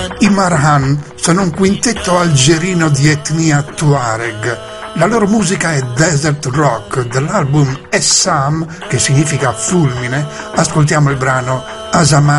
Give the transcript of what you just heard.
I Marhan sono un quintetto algerino di etnia Tuareg. La loro musica è desert rock. Dell'album Essam, che significa fulmine, ascoltiamo il brano Azama.